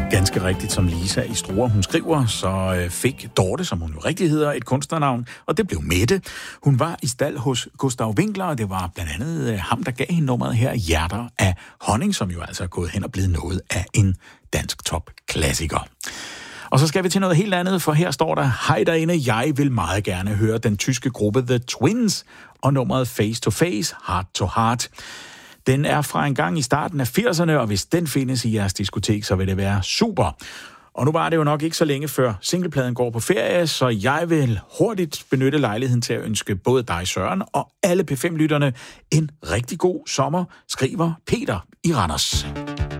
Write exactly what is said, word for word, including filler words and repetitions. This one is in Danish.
Ganske rigtigt, som Lisa i Struer, hun skriver, så fik Dorte, som hun jo rigtig hedder, et kunstnernavn, og det blev Mette. Hun var i stald hos Gustav Winkler, og det var blandt andet ham, der gav hende nummeret her, Hjerter af Honning, som jo altså er gået hen og blevet noget af en dansk top-klassiker. Og så skal vi til noget helt andet, for her står der: hej derinde, jeg vil meget gerne høre den tyske gruppe The Twins og nummeret Face to Face, Heart to Heart. Den er fra en gang i starten af firserne, og hvis den findes i jeres diskotek, så vil det være super. Og nu var det jo nok ikke så længe før singlepladen går på ferie, så jeg vil hurtigt benytte lejligheden til at ønske både dig, Søren, og alle P fem-lytterne en rigtig god sommer, skriver Peter i Randers.